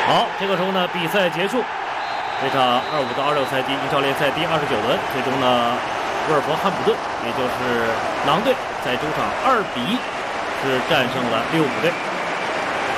好，这个时候呢，比赛结束，这场25到26赛季英超联赛第29轮，最终呢，沃尔弗汉普顿，也就是狼队，在主场2比1是战胜了利物浦队。